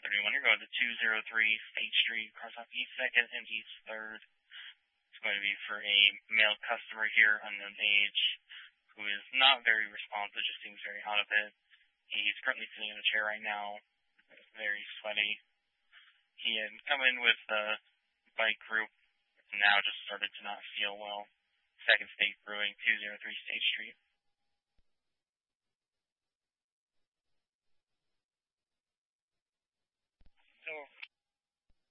31. You're going to 203 State Street, cars off East 2nd and East 3rd. It's going to be for a male customer here, unknown age, who is not very responsive, just seems very out of it. He's currently sitting in a chair right now, very sweaty. He had come in with the bike group, and now just started to not feel well. Second State Brewing, 203 State Street.